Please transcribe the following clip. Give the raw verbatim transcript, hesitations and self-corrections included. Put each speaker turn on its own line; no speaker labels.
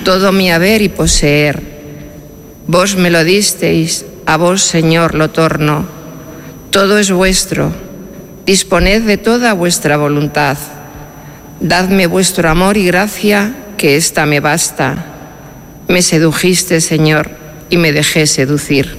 todo mi haber y poseer. Vos me lo disteis, a vos, Señor, lo torno. Todo es vuestro, disponed de toda vuestra voluntad. Dadme vuestro amor y gracia, que ésta me basta. Me sedujiste, Señor, y me dejé seducir.